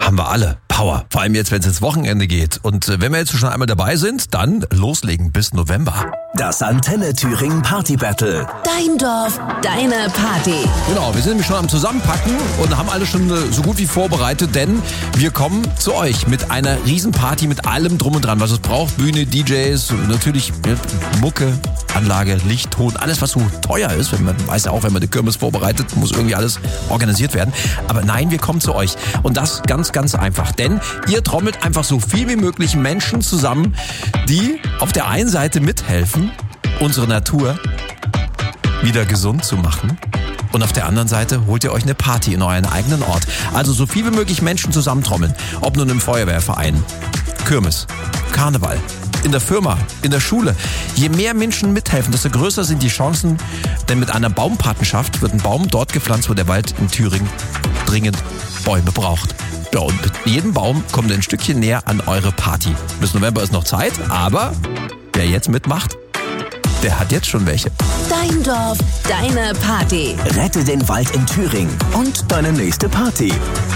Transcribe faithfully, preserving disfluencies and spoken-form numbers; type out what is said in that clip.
haben wir alle Power. Vor allem jetzt, wenn es ins Wochenende geht. Und äh, wenn wir jetzt schon einmal dabei sind, dann loslegen bis November. Das Antenne Thüringen Party Battle. Dein Dorf, deine Party. Genau, wir sind nämlich schon am Zusammenpacken und haben alle schon äh, so gut wie vorbereitet, denn wir kommen zu euch mit einer Riesenparty mit allem drum und dran, was es braucht. Bühne, D Js, natürlich äh, Mucke, Anlage, Licht, Ton, alles was so teuer ist. Wenn man weiß ja auch, wenn man eine Kirmes vorbereitet, muss irgendwie alles organisiert werden. Aber nein, wir kommen zu euch. Und das ganz, ganz einfach. Denn ihr trommelt einfach so viel wie möglich Menschen zusammen, die auf der einen Seite mithelfen, unsere Natur wieder gesund zu machen. Und auf der anderen Seite holt ihr euch eine Party in euren eigenen Ort. Also so viel wie möglich Menschen zusammentrommeln. Ob nun im Feuerwehrverein, Kirmes, Karneval, in der Firma, in der Schule. Je mehr Menschen mithelfen, desto größer sind die Chancen. Denn mit einer Baumpatenschaft wird ein Baum dort gepflanzt, wo der Wald in Thüringen dringend Bäume braucht. Ja, und mit jedem Baum kommt ihr ein Stückchen näher an eure Party. Bis November ist noch Zeit, aber wer jetzt mitmacht, der hat jetzt schon welche. Dein Dorf, deine Party. Rette den Wald in Thüringen und deine nächste Party.